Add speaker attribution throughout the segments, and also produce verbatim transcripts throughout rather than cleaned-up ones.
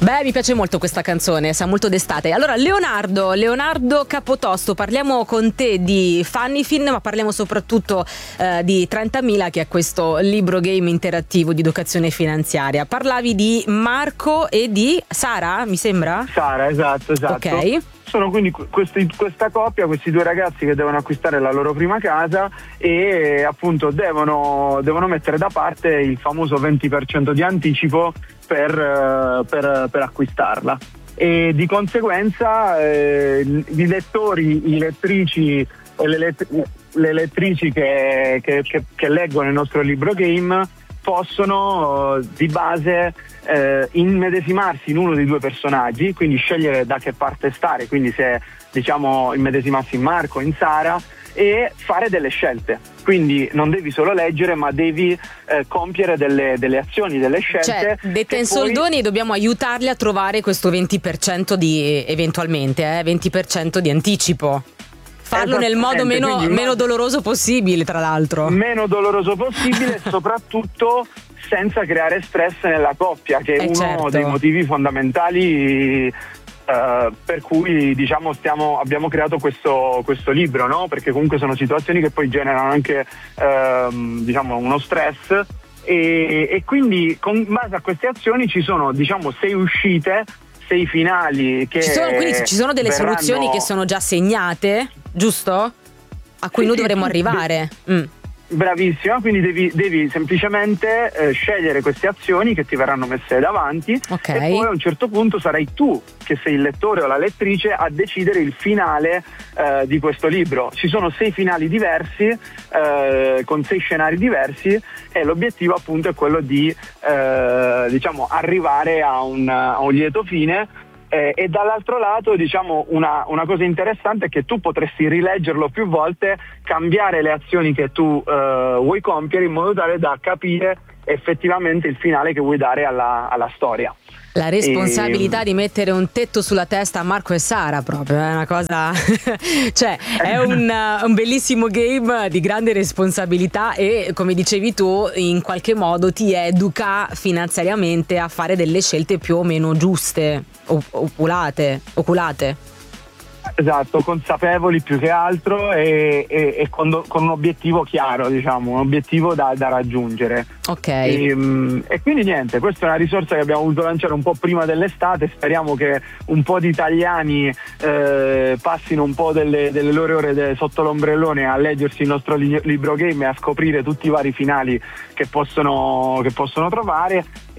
Speaker 1: Beh, mi piace molto questa canzone, sa molto d'estate. Allora, Leonardo, Leonardo Capotosto, parliamo con te di Funnyfin, ma parliamo soprattutto eh, di trentamila, che è questo libro game interattivo di educazione finanziaria. Parlavi di Marco e di Sara, mi sembra?
Speaker 2: Sara, esatto, esatto.
Speaker 1: Ok.
Speaker 2: Sono quindi questi, questa coppia, questi due ragazzi che devono acquistare la loro prima casa e appunto devono, devono mettere da parte il famoso venti per cento di anticipo per, per, per acquistarla. E di conseguenza eh, i lettori, i lettrici e le, let- le lettrici che, che, che, che leggono il nostro libro game possono di base eh, immedesimarsi in uno dei due personaggi, quindi scegliere da che parte stare, quindi se diciamo immedesimarsi in Marco, in Sara, e fare delle scelte. Quindi non devi solo leggere, ma devi eh, compiere delle, delle azioni, delle scelte.
Speaker 1: Cioè, dette in
Speaker 2: poi...
Speaker 1: soldoni, dobbiamo aiutarli a trovare questo venti per cento di, eventualmente, eh, venti per cento di anticipo. Farlo nel modo meno,
Speaker 2: quindi,
Speaker 1: meno doloroso possibile, tra l'altro.
Speaker 2: Meno doloroso possibile e soprattutto senza creare stress nella coppia, che è
Speaker 1: eh
Speaker 2: uno
Speaker 1: certo.
Speaker 2: dei motivi fondamentali Uh, per cui diciamo stiamo, abbiamo creato questo, questo libro, no? Perché comunque sono situazioni che poi generano anche uh, diciamo uno stress e, e quindi con base a queste azioni ci sono diciamo sei uscite, sei finali che
Speaker 1: ci sono, quindi ci sono delle
Speaker 2: verranno...
Speaker 1: soluzioni che sono già segnate, giusto? A cui
Speaker 2: sì,
Speaker 1: noi
Speaker 2: sì,
Speaker 1: dovremmo
Speaker 2: sì,
Speaker 1: arrivare. Mm.
Speaker 2: Bravissima, quindi devi, devi semplicemente eh, scegliere queste azioni che ti verranno messe davanti,
Speaker 1: okay.
Speaker 2: E poi a un certo punto sarai tu, che sei il lettore o la lettrice, a decidere il finale eh, di questo libro. Ci sono sei finali diversi, eh, con sei scenari diversi, e l'obiettivo appunto è quello di eh, diciamo arrivare a un, a un lieto fine. Eh, e dall'altro lato diciamo una, una cosa interessante è che tu potresti rileggerlo più volte, cambiare le azioni che tu eh, vuoi compiere in modo tale da capire effettivamente il finale che vuoi dare alla, alla storia.
Speaker 1: La responsabilità
Speaker 2: e...
Speaker 1: di mettere un tetto sulla testa a Marco e Sara, proprio è una cosa cioè è un, un bellissimo game di grande responsabilità e, come dicevi tu, in qualche modo ti educa finanziariamente a fare delle scelte più o meno giuste, oculate, oculate.
Speaker 2: Esatto, consapevoli più che altro e, e, e con, con un obiettivo chiaro, diciamo, un obiettivo da, da raggiungere.
Speaker 1: Ok.
Speaker 2: E, e quindi niente, questa è una risorsa che abbiamo voluto lanciare un po' prima dell'estate, speriamo che un po' di italiani eh, passino un po' delle, delle loro ore de, sotto l'ombrellone a leggersi il nostro li, libro game e a scoprire tutti i vari finali che possono, che possono trovare.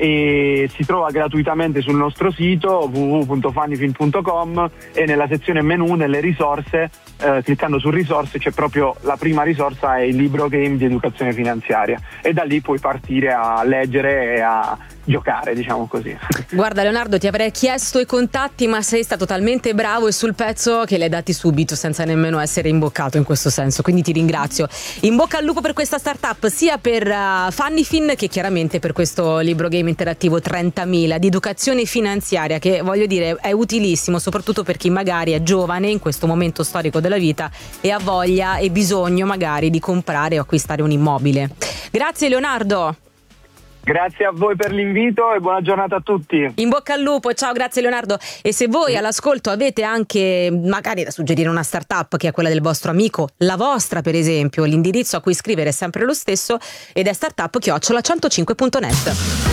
Speaker 2: E si trova gratuitamente sul nostro sito w w w punto funnyfin punto com e nella sezione menu, nelle risorse, eh, cliccando su risorse c'è proprio la prima risorsa, è il libro game di educazione finanziaria, e da lì puoi partire a leggere e a giocare, diciamo così.
Speaker 1: Guarda Leonardo, ti avrei chiesto i contatti, ma sei stato talmente bravo e sul pezzo che li hai dati subito senza nemmeno essere imboccato in questo senso, quindi ti ringrazio. In bocca al lupo per questa startup, sia per uh, Funnyfin che chiaramente per questo libro game interattivo trentamila di educazione finanziaria, che voglio dire è utilissimo soprattutto per chi magari è giovane in questo momento storico della vita e ha voglia e bisogno magari di comprare o acquistare un immobile. Grazie Leonardo.
Speaker 2: Grazie a voi per l'invito e buona giornata a tutti.
Speaker 1: In bocca al lupo, ciao, grazie Leonardo. E se voi all'ascolto avete anche magari da suggerire una startup che è quella del vostro amico, la vostra per esempio, l'indirizzo a cui scrivere è sempre lo stesso ed è startup chiocciola centocinque punto net.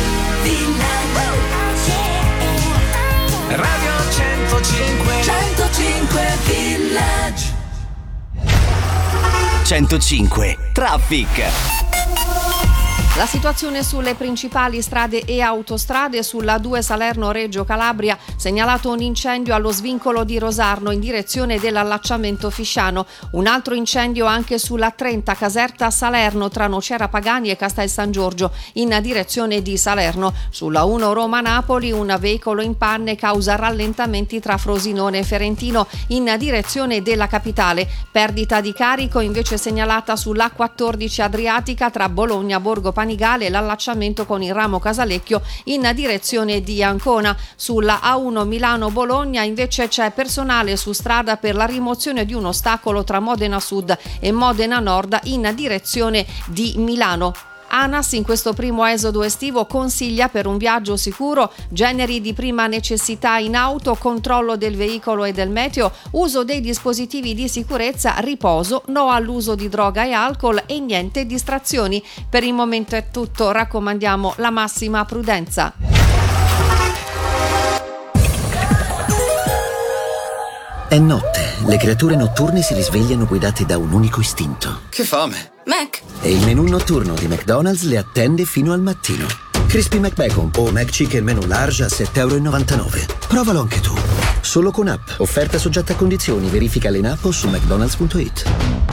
Speaker 3: Radio centocinque centocinque Village centocinque Traffic.
Speaker 4: La situazione sulle principali strade e autostrade: sulla due Salerno-Reggio Calabria segnalato un incendio allo svincolo di Rosarno in direzione dell'allacciamento Fisciano, un altro incendio anche sulla trenta Caserta-Salerno tra Nocera Pagani e Castel San Giorgio in direzione di Salerno. Sulla uno Roma-Napoli un veicolo in panne causa rallentamenti tra Frosinone e Ferentino in direzione della capitale, perdita di carico invece segnalata sull'A quattordici Adriatica tra Bologna Borgo Panigale e l'allacciamento con il ramo Casalecchio in direzione di Ancona. Sulla A uno Milano-Bologna invece c'è personale su strada per la rimozione di un ostacolo tra Modena Sud e Modena Nord in direzione di Milano. ANAS in questo primo esodo estivo consiglia per un viaggio sicuro generi di prima necessità in auto, controllo del veicolo e del meteo, uso dei dispositivi di sicurezza, riposo, no all'uso di droga e alcol e niente distrazioni. Per il momento è tutto, raccomandiamo la massima prudenza.
Speaker 5: È notte, le creature notturne si risvegliano guidate da un unico istinto.
Speaker 3: Che fame!
Speaker 6: Mac!
Speaker 5: E il menù notturno di McDonald's le attende fino al mattino. Crispy McBacon o McChicken menù large a sette e novantanove euro. Provalo anche tu. Solo con app. Offerta soggetta a condizioni. Verificale in app o su mcdonalds punto it.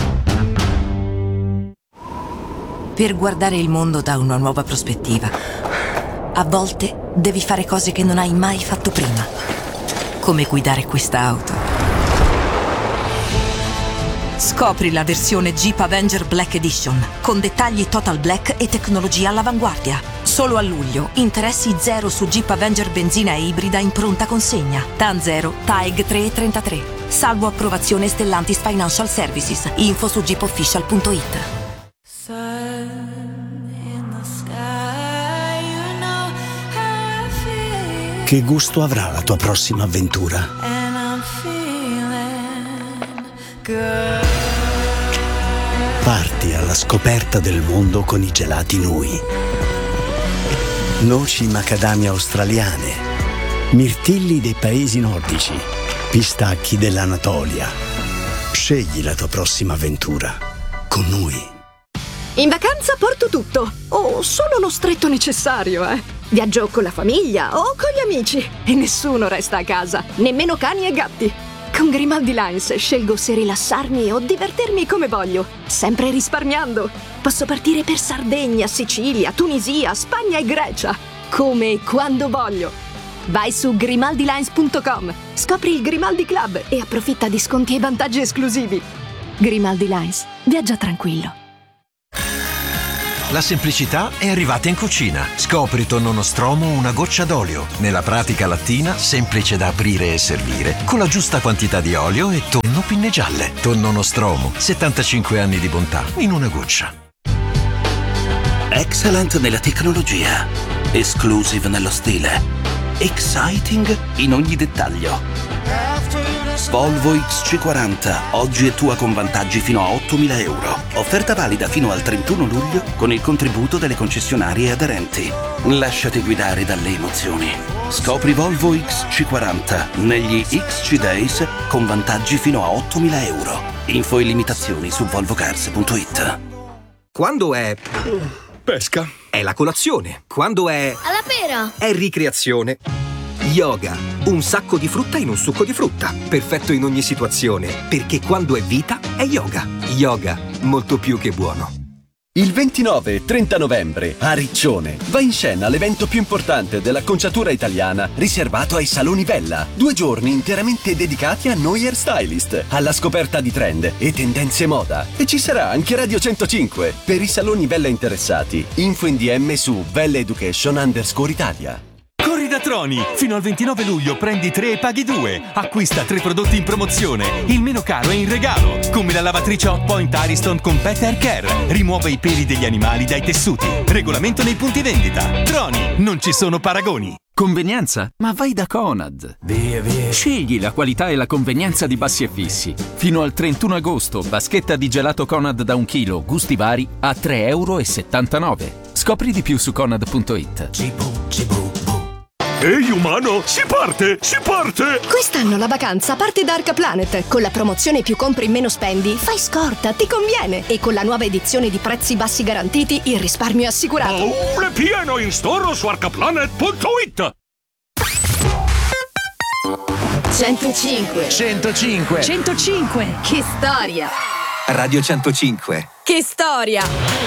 Speaker 6: Per guardare il mondo da una nuova prospettiva, a volte devi fare cose che non hai mai fatto prima. Come guidare questa auto. Scopri la versione Jeep Avenger Black Edition con dettagli total black e tecnologia all'avanguardia. Solo a luglio, interessi zero su Jeep Avenger benzina e ibrida in pronta consegna. T A N zero, T A E G tre virgola trentatré. Salvo approvazione Stellantis Financial Services. Info su jeep official punto it.
Speaker 7: Che gusto avrà la tua prossima avventura? Parti alla scoperta del mondo con i gelati Nui. Noci macadamia australiane, mirtilli dei paesi nordici, pistacchi dell'Anatolia. Scegli la tua prossima avventura con Nui.
Speaker 8: In vacanza porto tutto, o solo lo stretto necessario, eh. Viaggio con la famiglia o con gli amici e nessuno resta a casa, nemmeno cani e gatti. Con Grimaldi Lines scelgo se rilassarmi o divertirmi come voglio, sempre risparmiando. Posso partire per Sardegna, Sicilia, Tunisia, Spagna e Grecia, come e quando voglio. Vai su grimaldi lines punto com, scopri il Grimaldi Club e approfitta di sconti e vantaggi esclusivi. Grimaldi Lines, viaggia tranquillo.
Speaker 9: La semplicità è arrivata in cucina. Scopri tonno nostromo una goccia d'olio. Nella pratica lattina, semplice da aprire e servire, con la giusta quantità di olio e tonno pinne gialle. Tonno nostromo, settantacinque anni di bontà in una goccia.
Speaker 3: Excellent nella tecnologia, exclusive nello stile, exciting in ogni dettaglio. Volvo X C quaranta, oggi è tua con vantaggi fino a ottomila euro. Offerta valida fino al trentuno luglio con il contributo delle concessionarie aderenti. Lasciati guidare dalle emozioni. Scopri Volvo X C quaranta negli X C Days con vantaggi fino a ottomila euro. Info e limitazioni su volvo cars punto it.
Speaker 10: Quando è
Speaker 7: Pesca.
Speaker 10: è la colazione. Quando è
Speaker 11: alla pera
Speaker 10: è ricreazione. Yoga, un sacco di frutta in un succo di frutta. Perfetto in ogni situazione, perché quando è vita è yoga. Yoga, molto più che buono.
Speaker 12: Il ventinove e trenta novembre a Riccione va in scena l'evento più importante dell'acconciatura italiana riservato ai saloni Vella. Due giorni interamente dedicati a noi hairstylist, alla scoperta di trend e tendenze moda. E ci sarà anche Radio centocinque per i saloni Vella interessati. Info in D M su Vella Education underscore Italia.
Speaker 13: Corri da Troni! Fino al ventinove luglio prendi tre e paghi due. Acquista tre prodotti in promozione. Il meno caro è in regalo. Come la lavatrice Hot Point Ariston con Pet Hair Care. Rimuove i peli degli animali dai tessuti. Regolamento nei punti vendita. Troni, non ci sono paragoni.
Speaker 14: Convenienza? Ma vai da Conad. Via, via. Scegli la qualità e la convenienza di Bassi e Fissi. Fino al trentuno agosto, vaschetta di gelato Conad da un chilo, gusti vari, a tre e settantanove euro. Scopri di più su conad punto it.
Speaker 15: Cibo, cibo. Ehi umano, si parte, si parte!
Speaker 8: Quest'anno la vacanza parte da Arca Planet. Con la promozione più compri meno spendi, fai scorta, ti conviene. E con la nuova edizione di prezzi bassi garantiti, il risparmio è assicurato.
Speaker 15: Oh, è pieno in store su arcaplanet punto it.
Speaker 8: centocinque
Speaker 1: centocinque
Speaker 8: centocinque Che storia!
Speaker 10: Radio centocinque.
Speaker 1: Che storia!